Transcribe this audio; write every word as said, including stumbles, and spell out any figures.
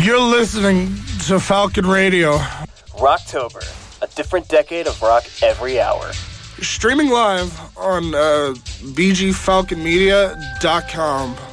You're listening to Falcon Radio. Rocktober, a different decade of rock every hour. Streaming live on uh, b g falcon media dot com.